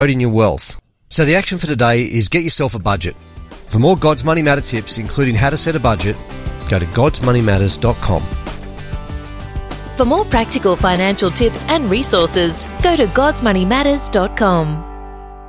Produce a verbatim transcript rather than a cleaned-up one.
in your wealth. So the action for today is get yourself a budget. For more God's Money Matter tips, including how to set a budget, go to gods money matters dot com. For more practical financial tips and resources, go to gods money matters dot com.